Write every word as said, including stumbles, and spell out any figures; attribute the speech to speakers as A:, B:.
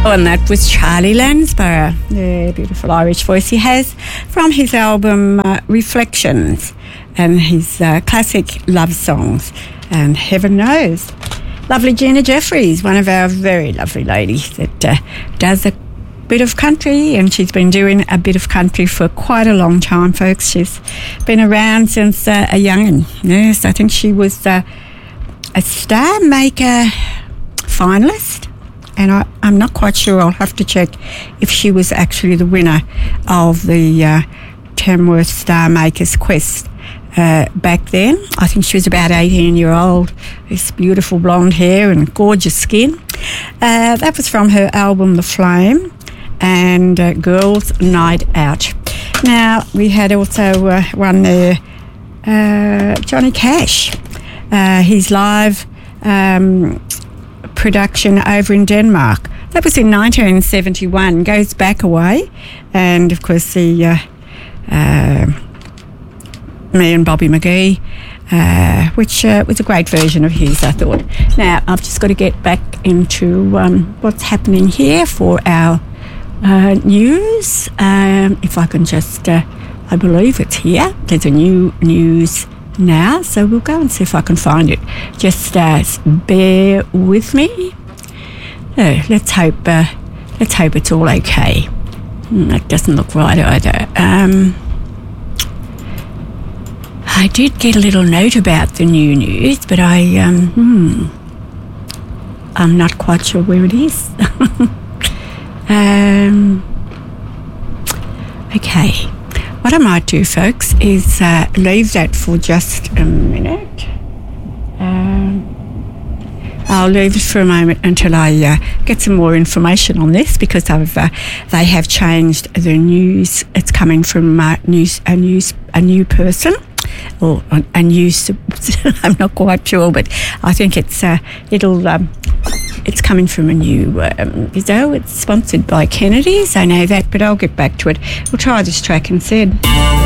A: Oh, and that was Charlie Lansborough, the beautiful Irish voice he has, from his album uh, Reflections and his uh, classic love songs, and Heaven Knows. Lovely Gina Jeffries, one of our very lovely ladies that uh, does a bit of country, and she's been doing a bit of country for quite a long time, folks. She's been around since uh, a young'un. Yes, I think she was uh, a Star Maker finalist, and I, I'm not quite sure. I'll have to check if she was actually the winner of the uh, Tamworth Star Makers Quest uh, back then. I think she was about eighteen year old, this beautiful blonde hair and gorgeous skin. Uh, that was from her album The Flame and uh, Girls Night Out. Now, we had also uh, one there, uh, Johnny Cash, uh, his live um, production over in Denmark. That was in nineteen seventy-one, goes back a way, and of course the uh, uh, me and Bobby McGee, uh, which uh, was a great version of his, I thought. Now, I've just got to get back into um, what's happening here for our uh, news. Um, if I can just, uh, I believe it's here. There's a new news now, so we'll go and see if I can find it. Just uh, bear with me. Oh, let's hope. Uh, let's hope it's all okay. Mm, that doesn't look right either. Um, I did get a little note about the new news, but I um, hmm, I'm not quite sure where it is. um, okay. What I might do, folks, is uh, leave that for just a minute. Um, I'll leave it for a moment until I uh, get some more information on this, because I've, uh, they have changed the news. It's coming from uh, news, a news a new person, or a, a news. I'm not quite sure, but I think it's uh, it'll. Um, It's coming from a new, um, you know, it's sponsored by Kennedy's, I know that, but I'll get back to it. We'll try this track instead.